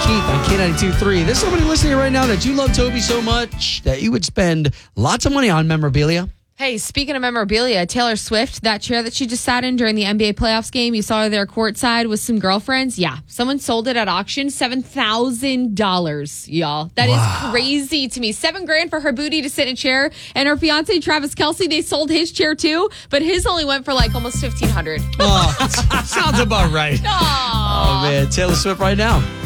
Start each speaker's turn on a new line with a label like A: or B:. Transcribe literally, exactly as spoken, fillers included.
A: Keith on K ninety-two point three. There's somebody listening right now that you love Toby so much that you would spend lots of money on memorabilia.
B: Hey, speaking of memorabilia, Taylor Swift, that chair that she just sat in during the N B A playoffs game, you saw her there courtside with some girlfriends. Yeah, someone sold it at auction, seven thousand dollars, y'all. That wow. is crazy to me. Seven grand for her booty to sit in a chair. And her fiance, Travis Kelce, they sold his chair too, but his only went for like almost fifteen hundred dollars.
A: Oh, sounds about right.
B: Aww.
A: Oh, man. Taylor Swift right now.